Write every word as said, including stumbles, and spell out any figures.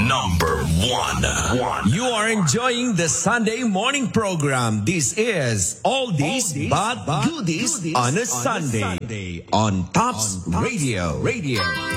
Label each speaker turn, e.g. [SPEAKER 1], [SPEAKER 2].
[SPEAKER 1] number one. one.
[SPEAKER 2] You are enjoying the Sunday morning program. This is Oldies but Goodies on a Sunday on Tops Radio. Radio.